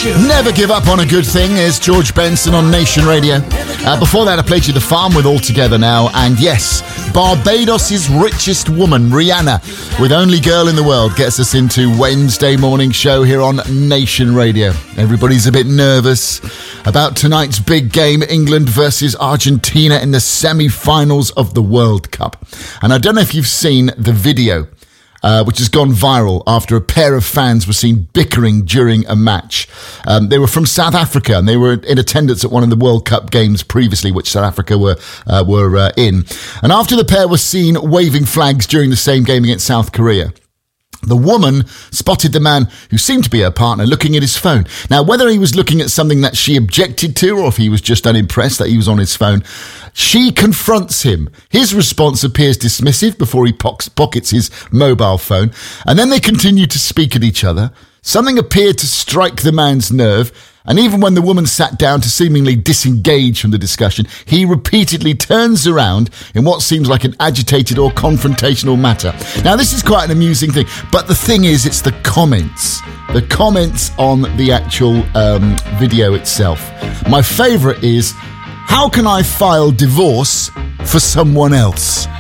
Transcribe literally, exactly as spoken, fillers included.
Never give up on a good thing is George Benson on Nation Radio. Uh, before that, I played you The Farm with All Together Now. And yes, Barbados' richest woman, Rihanna, with Only Girl in the World, gets us into Wednesday morning show here on Nation Radio. Everybody's a bit nervous about tonight's big game, England versus Argentina in the semi-finals of the World Cup. And I don't know if you've seen the video Uh, which has gone viral after a pair of fans were seen bickering during a match. Um, they were from South Africa and they were in attendance at one of the World Cup games previously, which South Africa were uh, were uh, in. And after the pair were seen waving flags during the same game against South Korea, the woman spotted the man who seemed to be her partner looking at his phone. Now, whether he was looking at something that she objected to or if he was just unimpressed that he was on his phone, she confronts him. His response appears dismissive before he pockets his mobile phone, and then they continue to speak at each other. Something appeared to strike the man's nerve, and even when the woman sat down to seemingly disengage from the discussion, he repeatedly turns around in what seems like an agitated or confrontational matter. Now, this is quite an amusing thing, but the thing is, it's the comments. The comments on the actual um, video itself. My favourite is, how can I file divorce for someone else?